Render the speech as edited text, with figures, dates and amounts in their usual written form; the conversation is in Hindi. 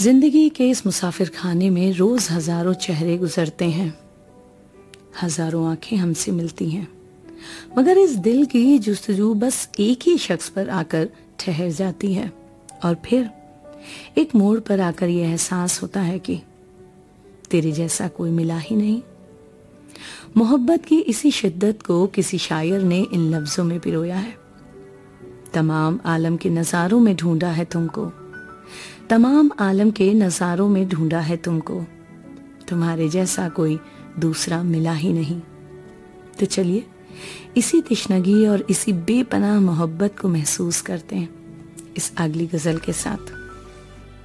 जिंदगी के इस मुसाफिर खाने में रोज हजारों चेहरे गुजरते हैं, हजारों आंखें हमसे मिलती हैं, मगर इस दिल की जुस्तजू बस एक ही शख्स पर आकर ठहर जाती है। और फिर एक मोड़ पर आकर यह एहसास होता है कि तेरे जैसा कोई मिला ही नहीं। मोहब्बत की इसी शिद्दत को किसी शायर ने इन लफ्जों में पिरोया है। तमाम आलम के नजारों में ढूंढा है तुमको, तमाम आलम के नजारों में ढूंढा है तुमको, तुम्हारे जैसा कोई दूसरा मिला ही नहीं। तो चलिए इसी तिश्नगी और इसी बेपनाह मोहब्बत को महसूस करते हैं इस अगली गजल के साथ।